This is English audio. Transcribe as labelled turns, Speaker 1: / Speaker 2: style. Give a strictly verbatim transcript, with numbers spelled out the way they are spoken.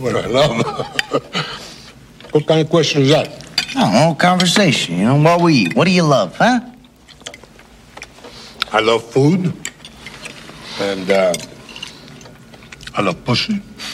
Speaker 1: What I love? What kind of question is that?
Speaker 2: Oh, conversation, you know. What we eat? What do you love, huh?
Speaker 1: I love food. And, uh, I love pussy.